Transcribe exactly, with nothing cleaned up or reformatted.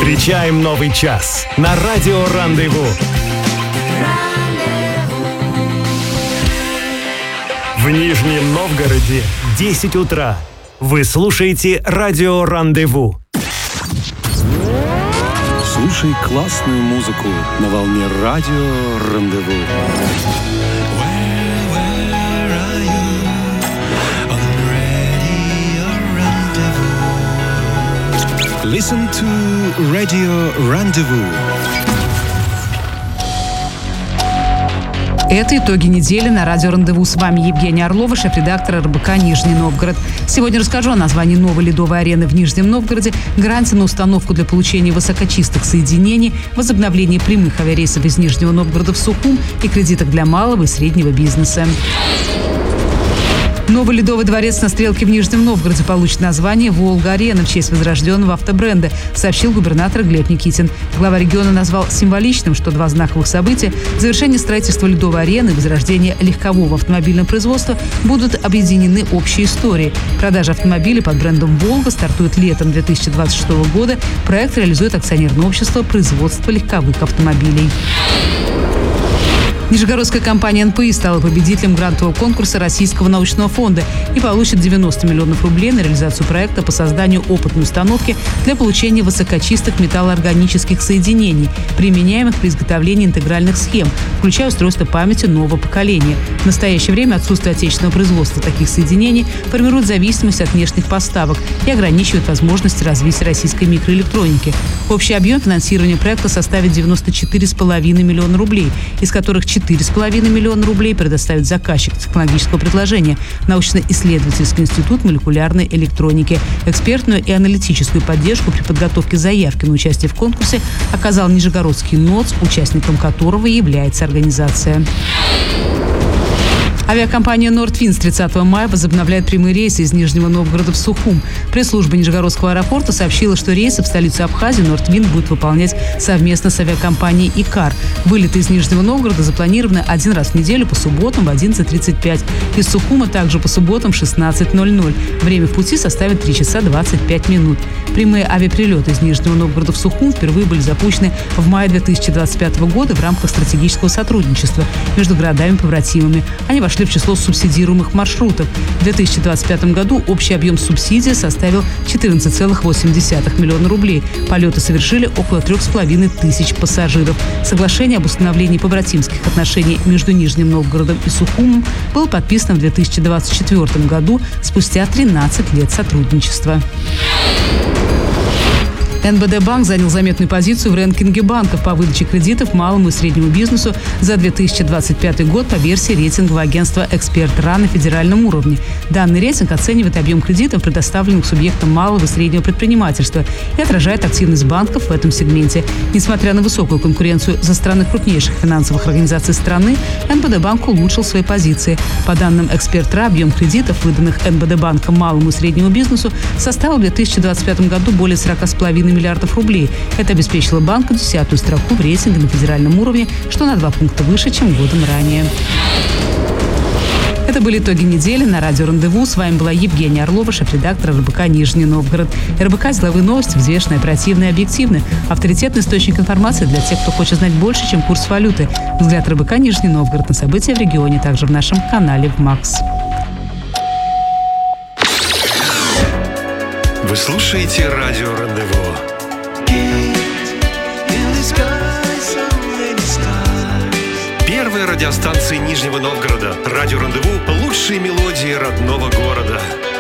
Встречаем новый час на радио «Рандеву». В Нижнем Новгороде десять утра. Вы слушаете радио «Рандеву». Слушай классную музыку на волне радио «Рандеву». Listen to Radio Rendezvous. Это итоги недели на радио «Рандеву». С вами Евгения Орлова, шеф-редактор эр бэ ка «Нижний Новгород». Сегодня расскажу о названии новой ледовой арены в Нижнем Новгороде, гарантии на установку для получения высокочистых соединений, возобновлении прямых авиарейсов из Нижнего Новгорода в Сухум и кредитах для малого и среднего бизнеса. Новый ледовый дворец на Стрелке в Нижнем Новгороде получит название «Волга-арена» в честь возрожденного автобренда, сообщил губернатор Глеб Никитин. Глава региона назвал символичным, что два знаковых события – завершение строительства ледовой арены и возрождение легкового автомобильного производства – будут объединены общей историей. Продажа автомобилей под брендом «Волга» стартует летом две тысячи двадцать шестого года. Проект реализует акционерное общество производства легковых автомобилей. Нижегородская компания эн пэ и стала победителем грантового конкурса Российского научного фонда и получит девяносто миллионов рублей на реализацию проекта по созданию опытной установки для получения высокочистых металлоорганических соединений, применяемых при изготовлении интегральных схем, включая устройство памяти нового поколения. В настоящее время отсутствие отечественного производства таких соединений формирует зависимость от внешних поставок и ограничивает возможности развития российской микроэлектроники. Общий объем финансирования проекта составит девяносто четыре целых пять десятых миллиона рублей, из которых четыре целых пять десятых миллиона рублей предоставит заказчик технологического предложения – научно-исследовательский институт молекулярной электроники. Экспертную и аналитическую поддержку при подготовке заявки на участие в конкурсе оказал Нижегородский НОЦ, участником которого является организация. Авиакомпания «Нордвин» с тридцатого мая возобновляет прямые рейсы из Нижнего Новгорода в Сухум. Пресс-служба Нижегородского аэропорта сообщила, что рейсы в столицу Абхазии «Нордвин» будет выполнять совместно с авиакомпанией «Икар». Вылеты из Нижнего Новгорода запланированы один раз в неделю по субботам в одиннадцать тридцать пять. Из Сухума также по субботам в шестнадцать ноль ноль. Время в пути составит три часа двадцать пять минут. Прямые авиаперелеты из Нижнего Новгорода в Сухум впервые были запущены в мае две тысячи двадцать пятого года в рамках стратегического сотрудничества между городами-побратимами. Они вошли в число субсидируемых маршрутов. В две тысячи двадцать пятом году общий объем субсидий составил четырнадцать целых восемь десятых миллиона рублей. Полеты совершили около трех с половиной тысяч пассажиров. Соглашение об установлении побратимских отношений между Нижним Новгородом и Сухумом было подписано в две тысячи двадцать четвёртом году, спустя тринадцать лет сотрудничества. эн бэ дэ банк занял заметную позицию в рэнкинге банков по выдаче кредитов малому и среднему бизнесу за две тысячи двадцать пятый год по версии рейтингового агентства «Эксперт.РА» на федеральном уровне. Данный рейтинг оценивает объем кредитов, предоставленных субъектам малого и среднего предпринимательства, и отражает активность банков в этом сегменте. Несмотря на высокую конкуренцию со стороны крупнейших финансовых организаций страны, эн бэ дэ банк улучшил свои позиции. По данным «Эксперт.РА», объем кредитов, выданных эн бэ дэ банком малому и среднему бизнесу, составил в две тысячи двадцать пятом году более сорок с половиной миллиардов рублей. Это обеспечило банку десятую строку в рейтинге на федеральном уровне, что на два пункта выше, чем годом ранее. Это были итоги недели на радио «Рандеву». С вами была Евгения Орлова, шеф-редактор эр бэ ка «Нижний Новгород». эр бэ ка – деловые новости, взвешенные, оперативные и объективные. Авторитетный источник информации для тех, кто хочет знать больше, чем курс валюты. Взгляд эр бэ ка «Нижний Новгород» на события в регионе, также в нашем канале в МАКС. Вы слушаете радио «Рандеву». Первая радиостанция Нижнего Новгорода. Радио «Рандеву» – лучшие мелодии родного города.